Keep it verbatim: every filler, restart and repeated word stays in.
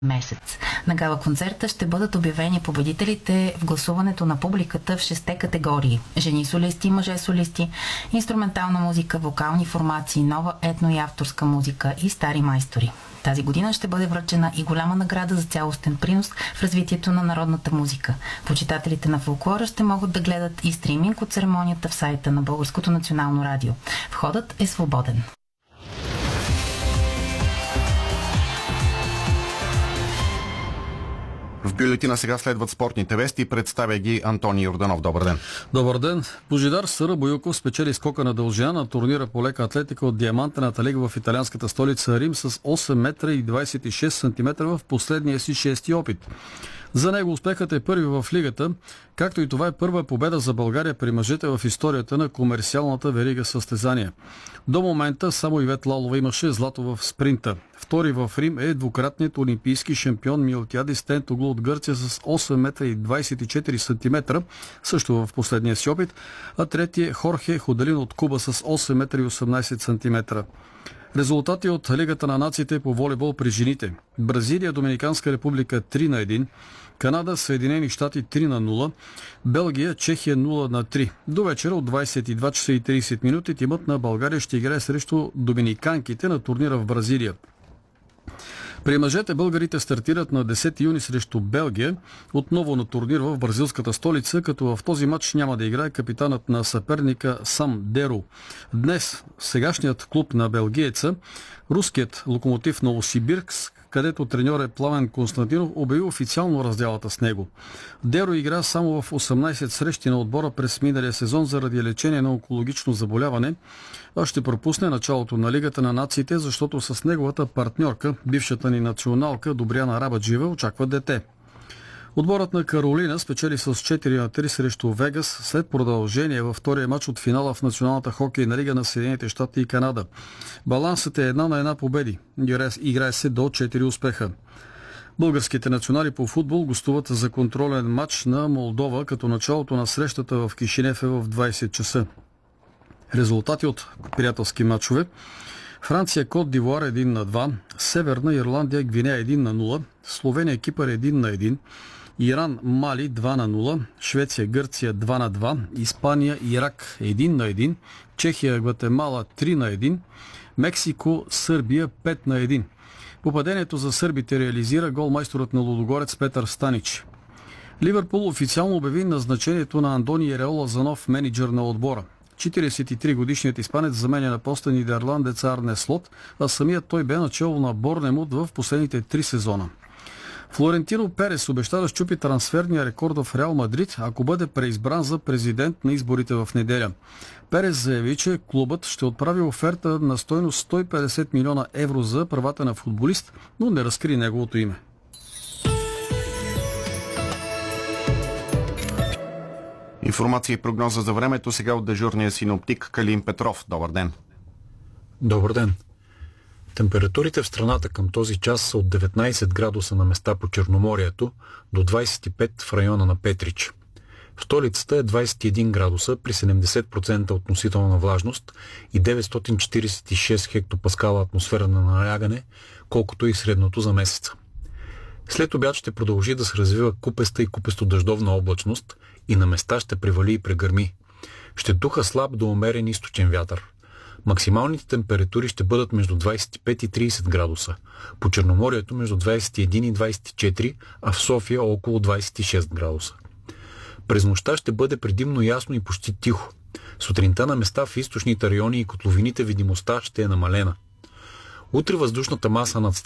месец. На гала концерта ще бъдат обявени победителите в гласуването на публиката в шесте категории: жени солисти, мъже солисти, инструментална музика, вокални формации, нова етно и авторска музика и стари майстори. Тази година ще бъде връчена и голяма награда за цялостен принос в развитието на народната музика. Почитателите на фолклора ще могат да гледат и стриминг от церемонията в сайта на Българското национално радио. Входът е свободен. В бюлетина сега следват спортните вести. Представя ги Антони Йорданов. Добър ден. Добър ден. Божидар Съра Боюков спечели скока на дължина на турнира по лека атлетика от Диамантената лига в италианската столица Рим с осем метра и двадесет и шест сантиметра в последния си шести опит. За него успехът е първи в лигата, както и това е първа победа за България при мъжете в историята на комерциалната верига състезания. До момента само Ивет Лалова имаше злато в спринта. Втори в Рим е двукратният олимпийски шампион Милтиадис Тентоглу от Гърция с осем метра и двадесет и четири сантиметра, също в последния си опит, а трети е Хорхе Ходелин от Куба с осем метра и осемнадесет сантиметра. Резултати от Лигата на нациите по волейбол при жените. Бразилия, Доминиканска република три на едно, Канада, Съединени щати три на нула, Белгия, Чехия нула на три. До вечера от двадесет и два часа и тридесет минути тимът на България ще играе срещу доминиканките на турнира в Бразилия. При мъжете българите стартират на десети юни срещу Белгия, отново на турнир в бразилската столица, като в този матч няма да играе капитанът на съперника Сам Деро. Днес сегашният клуб на белгиеца, руският Локомотив Новосибирск, където треньор е Пламен Константинов, обяви официално разделата с него. Деро игра само в осемнадесет срещи на отбора през миналия сезон заради лечение на онкологично заболяване, а ще пропусне началото на Лигата на нациите, защото с неговата партньорка, бившата ни националка Добряна Рабаджиева, очаква дете. Отборът на Каролина спечели с четири на три срещу Вегас след продължение във втория матч от финала в Националната хокейна лига на Съединените щати и Канада. Балансът е една на една победи. Играе се до четири успеха. Българските национали по футбол гостуват за контролен матч на Молдова, като началото на срещата в Кишинев е в двадесет часа. Резултати от приятелски матчове: Франция Кот д'Ивуар едно на два, Северна Ирландия Гвинея едно на нула, Словения Кипър едно на едно, Иран Мали два на нула, Швеция Гърция два на два, Испания Ирак едно на едно, Чехия Гватемала три на едно, Мексико Сърбия пет на едно. Попадението за сърбите реализира голмайсторът на Лудогорец Петър Станич. Ливърпул официално обяви назначението на Андони Ереола за нов мениджър на отбора. четиридесет и три годишният испанец заменя на поста нидерландец Арне Слот, а самият той бе начало на Борнемут в последните три сезона. Флорентино Перес обеща да счупи трансферния рекорд в Реал Мадрид, ако бъде преизбран за президент на изборите в неделя. Перес заяви, че клубът ще отправи оферта на стойност сто и петдесет милиона евро за правата на футболист, но не разкри неговото име. Информация и прогноза за времето сега от дежурния синоптик Калин Петров. Добър ден. Добър ден. Температурите в страната към този час са от деветнадесет градуса на места по Черноморието до двадесет и пет в района на Петрич. В столицата е двадесет и един градуса при седемдесет процента относителна влажност и деветстотин четиридесет и шест хектопаскала атмосферно налягане, колкото и средното за месеца. След обяд ще продължи да се развива купеста и купесто-дъждовна облачност и на места ще превали и прегърми. Ще духа слаб до умерен източен вятър. Максималните температури ще бъдат между двадесет и пет и тридесет градуса. По Черноморието между двадесет и един и двадесет и четири, а в София около двадесет и шест градуса. През нощта ще бъде предимно ясно и почти тихо. Сутринта на места в източните райони и котловините видимостта ще е намалена. Утре въздушната маса над